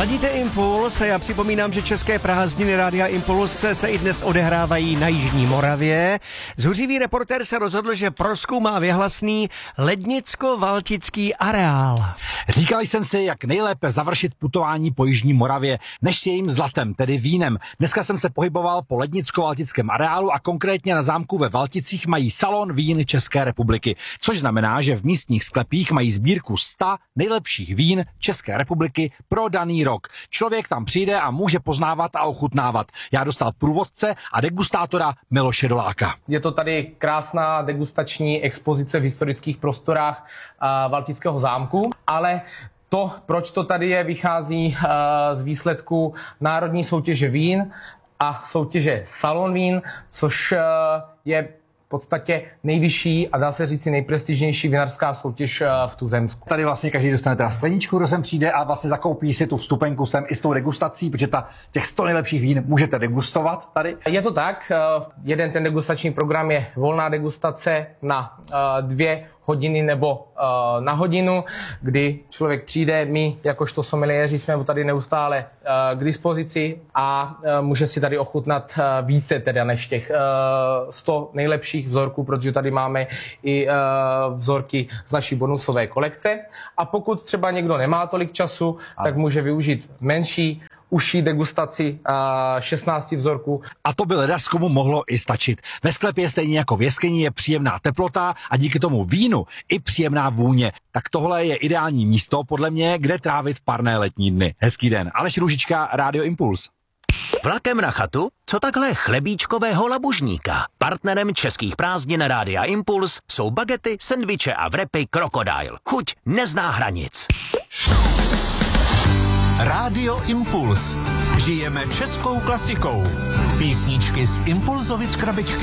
Ladíte Impuls a já připomínám, že české prázdniny Rádia Impuls se i dnes odehrávají na Jižní Moravě. Zhuřivý reportér se rozhodl, že prozkoumá věhlasný lednicko-valtický areál. Říkal jsem si, jak nejlépe završit putování po Jižní Moravě, než s jejím zlatem, tedy vínem. Dneska jsem se pohyboval po lednicko-valtickém areálu a konkrétně na zámku ve Valticích mají salon vín České republiky, což znamená, že v místních sklepích mají sbírku 100 nejlepších vín České republiky pro daný rok. Člověk tam přijde a může poznávat a ochutnávat. Já dostal průvodce a degustátora Miloše Doláka. Je to tady krásná degustační expozice v historických prostorách Valtického zámku, ale to, proč to tady je, vychází z výsledku národní soutěže vín a soutěže Salon vín, což je v podstatě nejvyšší a dá se říct nejprestižnější vinařská soutěž v tuzemsku. Tady vlastně každý dostane teda skleničku, kdo sem přijde a vlastně zakoupí si tu vstupenku sem i s tou degustací, protože těch 100 nejlepších vín můžete degustovat tady. Je to tak, jeden ten degustační program je volná degustace na 2 hodiny nebo na hodinu, kdy člověk přijde, my jakožto someliéři jsme tady neustále k dispozici a může si tady ochutnat více teda než těch 100 nejlepších vzorků, protože tady máme i vzorky z naší bonusové kolekce. A pokud třeba někdo nemá tolik času, tak může využít menší, užší degustaci 16 vzorků. A to by ledař komu mohlo i stačit. Ve sklepě stejně jako v jeskyni je příjemná teplota a díky tomu vínu i příjemná vůně. Tak tohle je ideální místo, podle mě, kde trávit parné letní dny. Hezký den. Aleš Růžička, Rádio Impuls. Vlakem na chatu? Co takhle chlebíčkového labužníka? Partnerem českých prázdnin Rádia Impuls jsou bagety, sendviče a wrapy Crocodile. Chuť nezná hranic. Rádio Impuls. Žijeme českou klasikou. Písničky z Impulzovic krabičky.